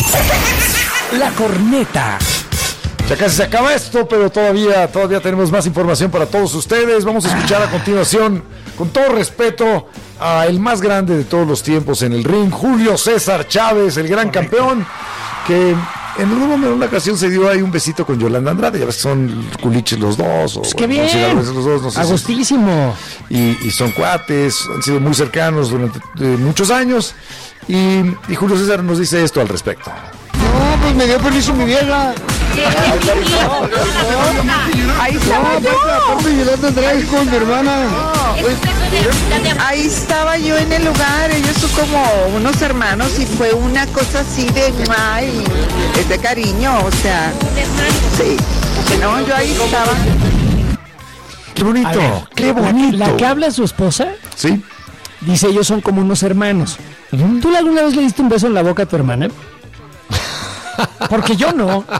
La corneta. Ya casi se acaba esto, pero todavía tenemos más información para todos ustedes. Vamos a escuchar a continuación, con todo respeto, a el más grande de todos los tiempos en el ring, Julio César Chávez, el gran campeón, que en una ocasión se dio ahí un besito con Yolanda Andrade. Ya ves que son culiches los dos. Pues qué bien. Los dos, no sé Agustísimo. Y son cuates, han sido muy cercanos durante muchos años. Y Julio César nos dice esto al respecto. No, pues me dio permiso mi vieja. Ahí estaba yo. Aparte Yolanda Andrade con mi hermana. Ahí estaba yo en el lugar, ellos son como unos hermanos y fue una cosa así de ay, es de cariño, o sea, sí, no, yo ahí estaba. Qué bonito, Ver, qué bonito. La que habla su esposa, Sí. dice ellos son como unos hermanos. ¿Tú alguna vez le diste un beso en la boca a tu hermana? Porque yo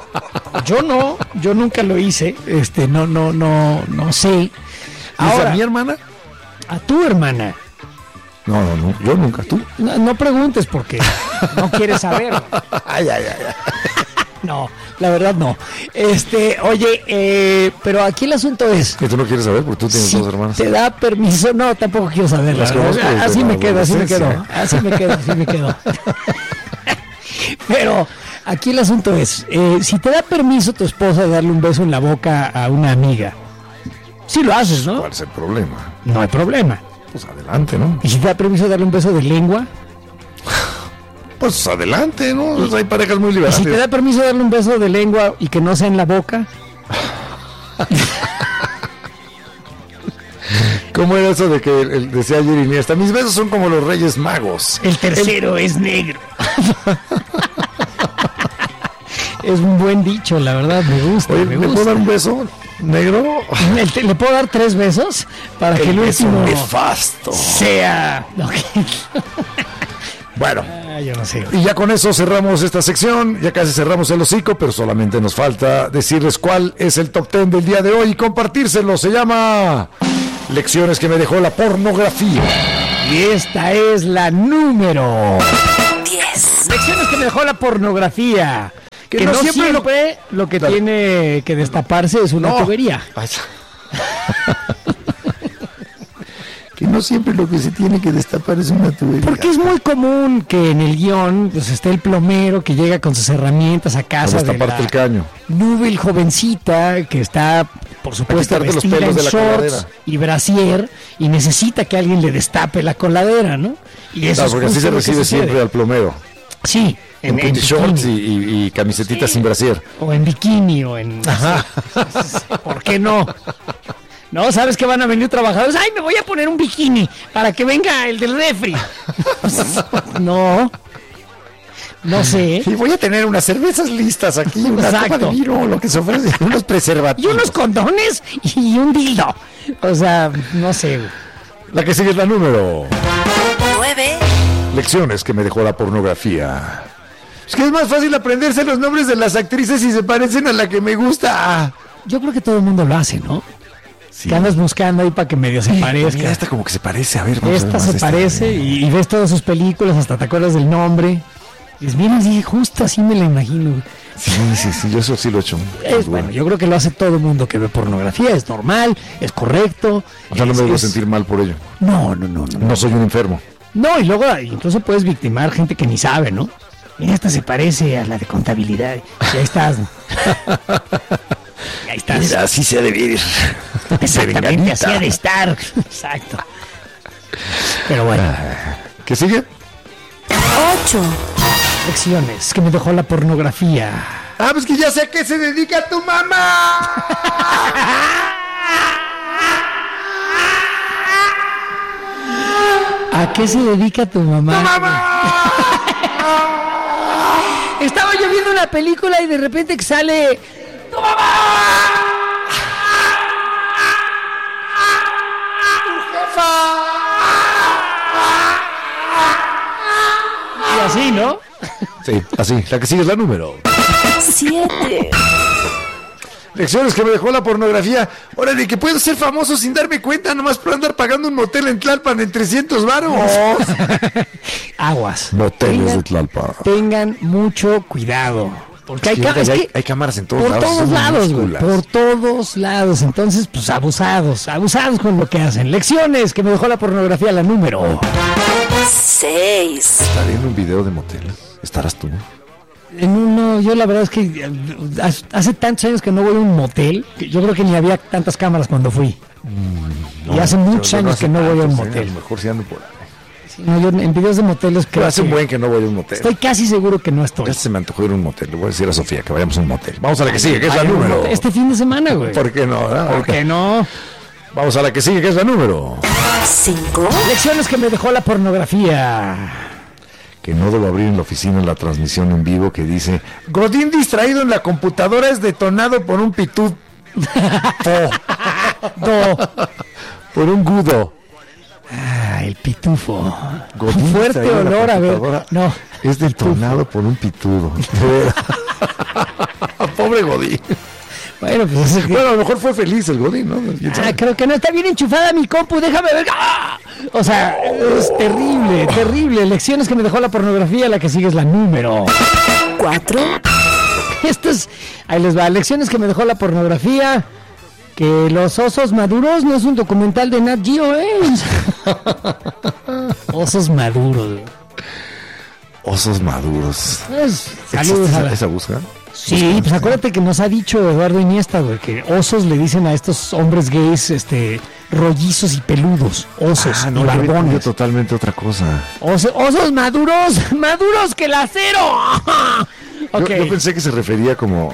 nunca lo hice, no sé. Ahora, ¿a mi hermana? A tu hermana. No, yo nunca, tú. No preguntes porque no quieres saber. Ay. No, la verdad no. Oye, pero aquí el asunto es, Que tú no quieres saber porque tú tienes si dos hermanas. te da permiso, no, tampoco quiero saber. Las conozco desde Así la me quedo. adolescencia. Pero aquí el asunto es, si te da permiso tu esposa de darle un beso en la boca a una amiga, sí lo haces, ¿no? ¿Cuál es el problema? No hay problema. Pues adelante, ¿no? ¿Y si te da permiso de darle un beso de lengua? Pues adelante, ¿no? Pues hay parejas muy ¿Y liberales. si te da permiso de darle un beso de lengua y que no sea en la boca? ¿Cómo era eso de que decía ayer Iniesta? Mis besos son como los Reyes Magos. El tercero es negro. Es un buen dicho, la verdad, me gusta. Oye, me ¿le puedo gusta. dar un beso negro? ¿Le puedo dar 3 besos? Para que el beso último nefasto. sea... Bueno, yo no sé. y ya con eso cerramos esta sección. Ya casi cerramos el hocico, pero solamente nos falta decirles cuál es el top 10 del día de hoy y compartírselo. Se llama Lecciones que me dejó la pornografía. Y esta es la número 10. Lecciones que me dejó la pornografía. Que no siempre lo que Dale. tiene que destaparse es una tubería. Que no siempre lo que se tiene que destapar es una tubería. Porque es muy común que en el guión pues, esté el plomero que llega con sus herramientas a casa Para de destaparte la el caño. Núbil jovencita que está, por supuesto, quitarte los vestida en pelos de la shorts coladera. y brasier y necesita que alguien le destape la coladera, ¿no? Y eso es Porque así justo se lo que recibe sucede. siempre al plomero. Sí, En en shorts bikini. y camisetita sin brasier. O en bikini o en... ¿Por qué no? No, ¿sabes que van a venir trabajadores? ¡Ay, me voy a poner un bikini para que venga el del refri! No sé. Y voy a tener unas cervezas listas aquí, una Exacto. copa de vino, lo que se ofrece, unos Y preservativos. unos condones y un dildo. O sea, no sé, güey. La que sigue es la número. 9. Lecciones que me dejó la pornografía. Es que es más fácil aprenderse los nombres de las actrices si se parecen a la que me gusta. Yo creo que todo el mundo lo hace, ¿no? Sí. Que andas buscando ahí para que medio se parezca. Mira, esta como que se parece, a ver. vamos a ver Esta más se esta. parece y ves todas sus películas, hasta te acuerdas del nombre. Y es bien así, justo así me la imagino, güey. Sí, yo eso sí lo he hecho. Bueno, yo creo que lo hace todo el mundo que ve pornografía, es normal, es correcto. O sea, no me debo es- sentir mal por ello. No. No soy un enfermo. No, y luego incluso puedes victimar gente que ni sabe, ¿no? Mira, esta se parece a la de contabilidad. Y ahí estás. Y ahí estás. Mira, así se ha de vivir. Exactamente, así ha de estar. Exacto. Pero bueno, ¿Qué sigue? 8. lecciones que me dejó la pornografía. Ah, pues que ya sé a qué se dedica tu mamá. ¿A qué se dedica tu mamá? Estaba yo viendo una película y de repente que sale... ¡Tu mamá! Y así, ¿no? Sí, así. La que sigue es la número. 7. Lecciones que me dejó la pornografía. Órale, que puedo ser famoso sin darme cuenta, nomás por andar pagando un motel en Tlalpan en 300 varos. Aguas. Moteles de Tlalpan. Tengan mucho cuidado. Porque hay cámaras en todos lados. Por todos lados, güey. Por todos lados. Entonces, pues abusados con lo que hacen. Lecciones que me dejó la pornografía, la número 6. Estaré en un video de motel. ¿Estarás tú? En uno, yo la verdad es que hace tantos años que no voy a un motel, que yo creo que ni había tantas cámaras cuando fui. Y hace muchos años que no voy a un motel. A lo mejor si ando por ahí. Sí, no, yo en videos de moteles creo hace un buen que no voy a un motel. Estoy casi seguro que no estoy. Ya se me antojó ir a un motel. Le voy a decir a Sofía que vayamos a un motel. Vamos a la que sigue, que es la número. Este fin de semana, güey. ¿Por qué no? ¿Por qué no? Vamos a la que sigue, que es la número 5. Lecciones que me dejó la pornografía. Que no debo abrir en la oficina la transmisión en vivo que dice: Godín distraído en la computadora es detonado por un pitú. Por un gudo. Ah, el pitufo. Godín Fuerte distraído en la olor, a ver. computadora No. Es detonado por un pitudo. Pobre Godín. Bueno, pues es que... Bueno, a lo mejor fue feliz el Godín, ¿no? Creo que no está bien enchufada mi compu, déjame ver. ¡Ah! O sea, es terrible, terrible. Lecciones que me dejó la pornografía, la que sigue es la número 4. Esto es, ahí les va, lecciones que me dejó la pornografía. Que los osos maduros no es un documental de Nat Geo, Osos maduros. Osos maduros. Saludos a esa búsqueda. Sí, pues acuérdate que nos ha dicho Eduardo Iniesta, güey, que osos le dicen a estos hombres gays, rollizos y peludos, osos y barbones. Yo totalmente otra cosa. Osos maduros que el acero. Okay. Yo pensé que se refería como...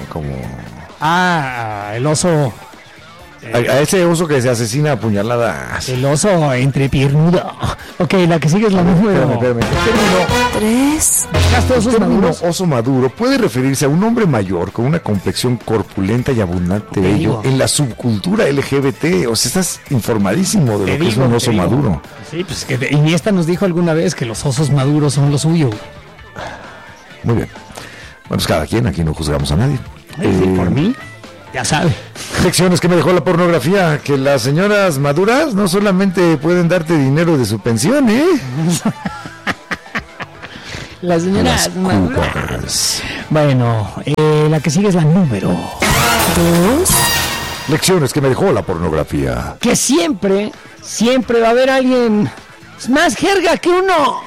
el oso... A ese oso que se asesina a puñaladas. El oso entrepiernudo. Ok, la que sigue es la número... Espérame. 3. Oso maduro puede referirse a un hombre mayor con una complexión corpulenta y abundante vello en la subcultura LGBT. O sea, estás informadísimo de lo que es un oso maduro. Sí, pues que Iniesta nos dijo alguna vez que los osos maduros son lo suyo. Muy bien. Bueno, pues cada quien, aquí no juzgamos a nadie. Por mí, ya sabe. Lecciones que me dejó la pornografía, que las señoras maduras no solamente pueden darte dinero de su pensión, Las señoras maduras. Bueno, la que sigue es la número 2. Lecciones que me dejó la pornografía. Que siempre va a haber alguien más jerga que uno.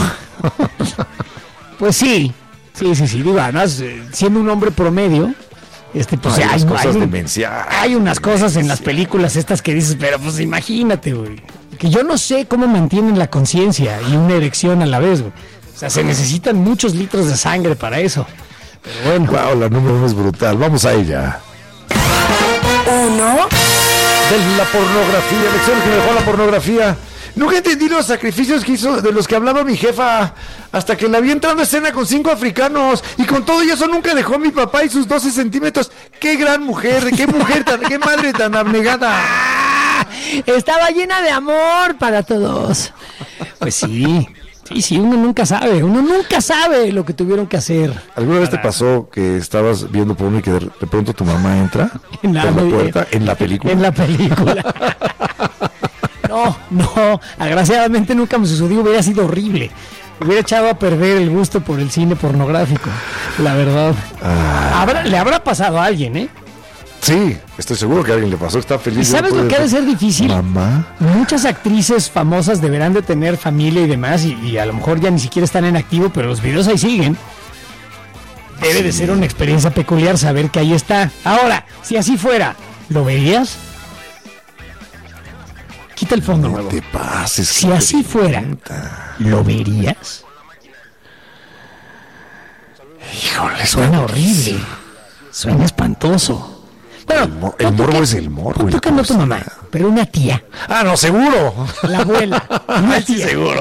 Pues sí. Digo, además, siendo un hombre promedio, pues hay unas cosas en las películas estas que dices, pero pues imagínate, güey. Que yo no sé cómo mantienen la conciencia y una erección a la vez, güey. O sea, se necesitan muchos litros de sangre para eso. Pero bueno. Wow, la número 1 es brutal. Vamos a ella. 1. De la pornografía, lecciones que me dejó la pornografía. Nunca entendí los sacrificios que hizo, de los que hablaba mi jefa, hasta que la vi entrando a escena con 5 africanos, y con todo eso nunca dejó a mi papá y sus 12 centímetros. ¡Qué gran mujer! ¡Qué mujer qué madre tan abnegada! Estaba llena de amor para todos. Pues sí, uno nunca sabe lo que tuvieron que hacer. ¿Alguna vez te pasó que estabas viendo porno y que de pronto tu mamá entra por la puerta en la película? En la película. No, agraciadamente nunca me sucedió, hubiera sido horrible. Hubiera echado a perder el gusto por el cine pornográfico, la verdad. Le habrá pasado a alguien, Sí, estoy seguro que a alguien le pasó, está feliz. ¿Y sabes lo que ha de ser difícil? Mamá. Muchas actrices famosas deberán de tener familia y demás, y a lo mejor ya ni siquiera están en activo, pero los videos ahí siguen. Debe de ser una experiencia peculiar saber que ahí está. Ahora, si así fuera, ¿lo verías? Quita el fondo, No te pases. Si así fuera, ¿lo verías? Híjole, Suena horrible. Suena espantoso. Bueno, el morbo es el morbo. ¿Tú que no tu mamá? Pero una tía. Ah, no, seguro. La abuela. Una tía. Seguro.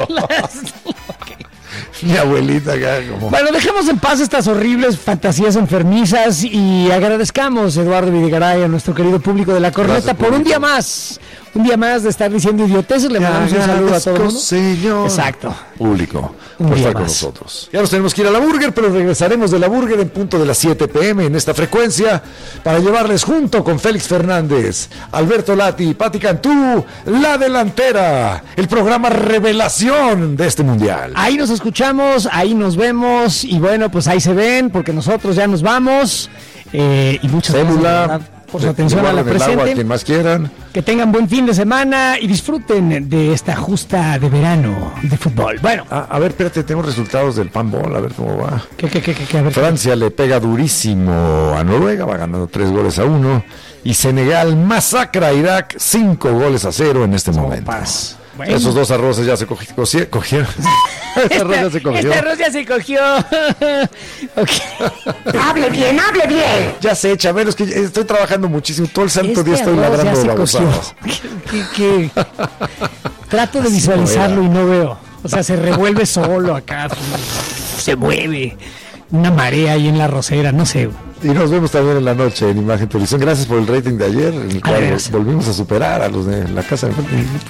Mi abuelita acá como... Bueno, dejemos en paz estas horribles fantasías enfermizas y agradezcamos, Eduardo Videgaray, a nuestro querido público de La Corneta por un día más. Un día más de estar diciendo idioteces, le mandamos un saludo a todo el mundo. Señor. Exacto. Público, Un por día estar con más. nosotros. Ya nos tenemos que ir a la Burger, pero regresaremos de la Burger en punto de las 7 p.m. en esta frecuencia para llevarles junto con Félix Fernández, Alberto Lati, Pati Cantú, La Delantera, el programa revelación de este mundial. Ahí nos escuchamos, ahí nos vemos y bueno, pues ahí se ven porque nosotros ya nos vamos. Y muchas gracias de verdad, por su atención a la Llevarle el agua a presente. quien más quieran. Que tengan buen fin de semana y disfruten de esta justa de verano de fútbol. Bueno, A ver, espérate, tengo resultados del panball, a ver cómo va. a ver. Francia le pega durísimo a Noruega, va ganando 3-1. Y Senegal masacra a Irak 5-0 en este momento. Sopas. Bueno. Esos dos arroces ya se cogieron. Ese arroz ya se cogió. Este arroz ya se cogió. Ok. Hable bien, hable bien. Ya sé, Chabelo, es que estoy trabajando muchísimo. Todo el santo día estoy arroz ya ladrando se babosadas. cogió. ¿Qué? Trato de visualizarlo y no veo. O sea, se revuelve solo acá. Se mueve. Una marea ahí en la arrocera, no sé. Y nos vemos también en la noche en Imagen Televisión. Gracias por el rating de ayer, en el cual Gracias. volvimos a superar a los de la casa de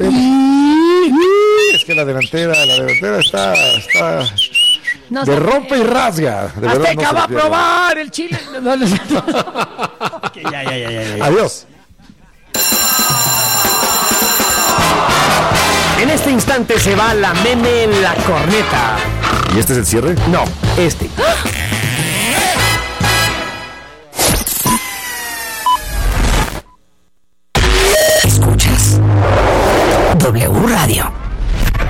Es que la delantera está No de sé. rompe y rasga. De verdad, Azteca no se va a lo pierdan. probar el chile. No. Ok, ya. Adiós. En este instante se va la meme en la corneta. ¿Y este es el cierre? No, este. Escuchas W Radio.